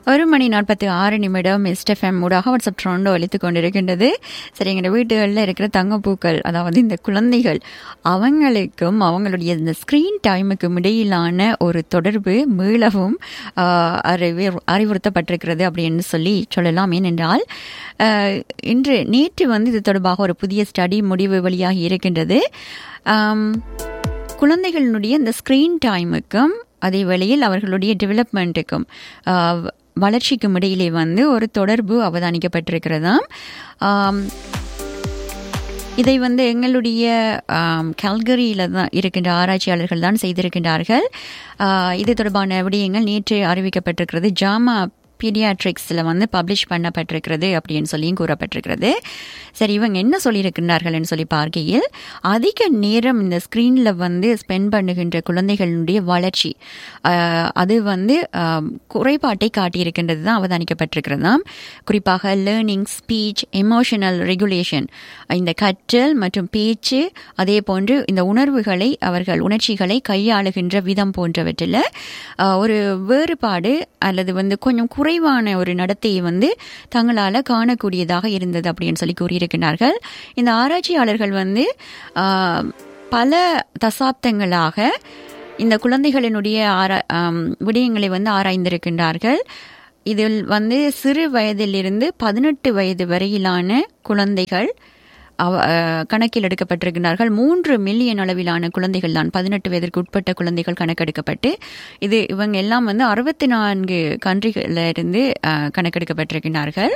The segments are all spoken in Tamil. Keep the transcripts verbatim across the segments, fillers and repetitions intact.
ஒரு மணி நாற்பத்தி ஆறு நிமிடம் எஸ்எஃப்எம் ஊடாக வாட்ஸ்அப் ட்ரோண்டோ அளித்து கொண்டிருக்கின்றது. சரி, எங்கள் வீடுகளில் இருக்கிற தங்கப்பூக்கள், அதாவது இந்த குழந்தைகள், அவங்களுக்கும் அவங்களுடைய இந்த ஸ்க்ரீன் டைமுக்கும் இடையிலான ஒரு தொடர்பு மீளவும் அறிவு அறிவுறுத்தப்பட்டிருக்கிறது அப்படின்னு சொல்லி சொல்லலாம். ஏனென்றால் இன்று நேற்று வந்து இது தொடர்பாக ஒரு புதிய ஸ்டடி முடிவு வெளியாகி இருக்கின்றது. குழந்தைகளுடைய இந்த ஸ்க்ரீன் டைமுக்கும் அதே வேளையில் அவர்களுடைய டெவலப்மெண்ட்டுக்கும் வளர்ச்சிக்கும் இடையிலே வந்து ஒரு தொடர்பு அவதானிக்கப்பட்டிருக்கிறதாம். இதை வந்து எங்களுடைய கால்கரியில் தான் இருக்கின்ற ஆராய்ச்சியாளர்கள் தான் செய்திருக்கின்றார்கள். இது தொடர்பான விடயங்கள் நேற்று அறிவிக்கப்பட்டிருக்கிறது. ஜாமா பீடியாட்ரிக்ஸில் வந்து பப்ளிஷ் பண்ணப்பட்டிருக்கிறது அப்படின்னு சொல்லியும் கூறப்பட்டிருக்கிறது. சரி, இவங்க என்ன சொல்லியிருக்கிறார்கள்னு சொல்லி பார்க்கையில், அதிக நேரம் இந்த ஸ்க்ரீனில் வந்து ஸ்பெண்ட் பண்ணுகின்ற குழந்தைகளுடைய வளர்ச்சி அது வந்து குறைபாட்டை காட்டியிருக்கின்றது தான் அவதானிக்கப்பட்டிருக்கிறதாம். குறிப்பாக லேர்னிங், ஸ்பீச், எமோஷனல் ரெகுலேஷன், இந்த கற்றல் மற்றும் பேச்சு, அதே போன்று இந்த உணர்வுகளை அவர்கள் உணர்ச்சிகளை கையாளுகின்ற விதம் போன்றவற்றில் ஒரு வேறுபாடு அல்லது வந்து கொஞ்சம் குறைவான ஒரு நடத்தையை வந்து தங்களால் காணக்கூடியதாக இருந்தது அப்படின்னு சொல்லி கூறியிருக்கிறார்கள். இந்த ஆராய்ச்சியாளர்கள் வந்து பல தசாப்தங்களாக இந்த குழந்தைகளினுடைய ஆரா விடயங்களை வந்து ஆராய்ந்திருக்கின்றார்கள். இதில் வந்து சிறு வயதிலிருந்து பதினெட்டு வயது வரையிலான குழந்தைகள் கணக்கில் எடுக்கப்பட்டிருக்கிறார்கள். மூன்று மில்லியன் அளவிலான குழந்தைகள் தான், பதினெட்டு வயதிற்கு உட்பட்ட குழந்தைகள் கணக்கெடுக்கப்பட்டு, இது இவங்க எல்லாம் வந்து அறுபத்தி நான்கு கண்ட்ரிகளிலிருந்து கணக்கெடுக்கப்பட்டிருக்கிறார்கள்.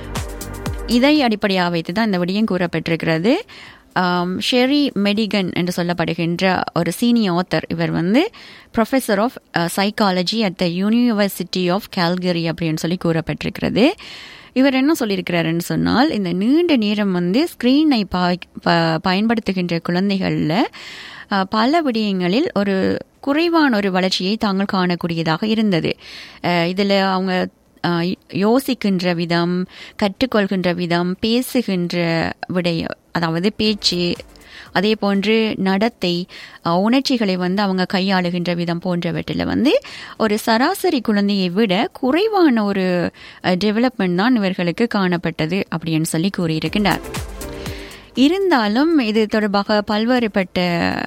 இதை அடிப்படையாக வைத்து தான் இந்த விடயம் கூறப்பட்டிருக்கிறது. ஷெரி மெடிகன் என்று சொல்லப்படுகின்ற ஒரு சீனியர் ஆத்தர், இவர் வந்து professor of psychology at the university of Calgary அப்படின்னு சொல்லி கூறப்பட்டிருக்கிறது. இவர் என்ன சொல்லியிருக்கிறாருன்னு சொன்னால், இந்த நீண்ட நேரம் வந்து ஸ்க்ரீனை பயன்படுத்துகின்ற குழந்தைகளில் பல விடயங்களில் ஒரு குறைவான ஒரு வளர்ச்சியை தாங்கள் காணக்கூடியதாக இருந்தது. இதில் அவங்க யோசிக்கின்ற விதம், கற்றுக்கொள்கின்ற விதம், பேசுகின்ற விடய, அதாவது பேச்சு, அதே போன்று நடத்தை, உணர்ச்சிகளை வந்து அவங்க கையாளுகின்ற விதம் போன்றவற்றில் வந்து ஒரு சராசரி குழந்தையை விட குறைவான ஒரு டெவலப்மெண்ட் தான் இவர்களுக்கு காணப்பட்டது அப்படின்னு சொல்லி கூறியிருக்கின்றார். இருந்தாலும் இது தொடர்பாக பல்வேறுபட்ட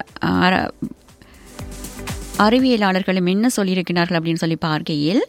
அறிவியலாளர்களும் என்ன சொல்லியிருக்கிறார்கள் அப்படின்னு சொல்லி பார்க்கையில்,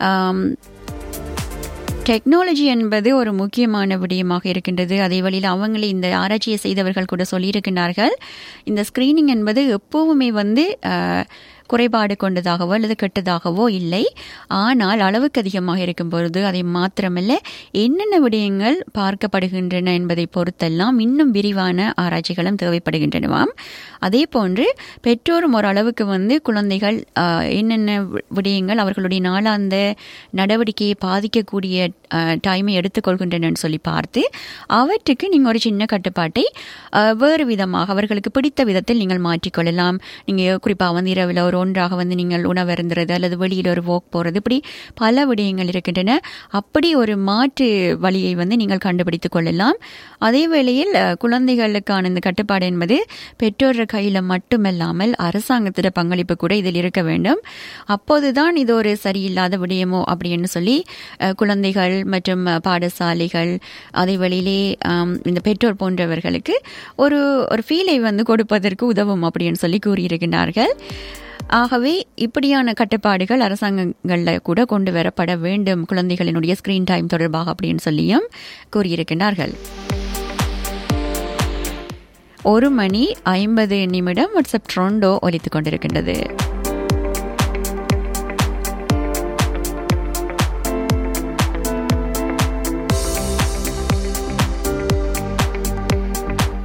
டெக்னாலஜி என்பது ஒரு முக்கியமான விடயமாக இருக்கின்றது. அதே வழியில் அவங்களே இந்த ஆராய்ச்சியை செய்தவர்கள் கூட சொல்லியிருக்கிறார்கள், இந்த ஸ்கிரீனிங் என்பது எப்போவுமே வந்து குறைபாடு கொண்டதாகவோ அல்லது கெட்டதாகவோ இல்லை. ஆனால் அளவுக்கு அதிகமாக இருக்கும் பொழுது அதை மாத்திரமல்ல, என்னென்ன விடயங்கள் பார்க்கப்படுகின்றன என்பதை பொறுத்தெல்லாம் இன்னும் விரிவான ஆராய்ச்சிகளும் தேவைப்படுகின்றனவாம். அதே போன்று பெற்றோரும் ஒரு அளவுக்கு வந்து குழந்தைகள் என்னென்ன விடயங்கள் அவர்களுடைய நாளாந்த நடவடிக்கையை பாதிக்கக்கூடிய டைமை எடுத்துக்கொள்கின்றன சொல்லி பார்த்து அவற்றுக்கு நீங்கள் ஒரு சின்ன கட்டுப்பாட்டை வேறு விதமாக அவர்களுக்கு பிடித்த விதத்தில் நீங்கள் மாற்றிக்கொள்ளலாம். நீங்கள் குறிப்பாக வந்து இரவில் ஒரு ஒன்றாக வந்து நீங்கள் உணவருந்துறது அல்லது வெளியில் ஒரு வாக் போகிறது, இப்படி பல விடயங்கள் இருக்கின்றன. அப்படி ஒரு மாற்று வழியை வந்து நீங்கள் கண்டுபிடித்துக் கொள்ளலாம். அதே வேளையில் குழந்தைகளுக்கான இந்த கட்டுப்பாடு என்பது பெற்றோர் கையில் மட்டுமல்லாமல் அரசாங்கத்திட பங்களிப்பு கூட இதில் இருக்க வேண்டும். அப்போதுதான் இது ஒரு சரியில்லாத விடயமோ அப்படின்னு சொல்லி குழந்தைகள் மற்றும் பாடசாலைகள், அதே வழியிலே இந்த பெற்றோர் போன்றவர்களுக்கு ஒரு ஒரு ஃபீலை வந்து கொடுப்பதற்கு உதவும் அப்படின்னு சொல்லி கூறியிருக்கிறார்கள். ஆகவே இப்படியான கட்டுப்பாடுகள் அரசாங்கங்களில் கூட கொண்டு வரப்பட வேண்டும் குழந்தைகளினுடைய ஸ்கிரீன் டைம் தொடர்பாக அப்படின்னு சொல்லியும் கூறியிருக்கிறார்கள். ஒரு மணி ஐம்பது நிமிடம் வாட்ஸ்அப் ட்ரோண்டோ ஒலித்துக் கொண்டிருக்கின்றது.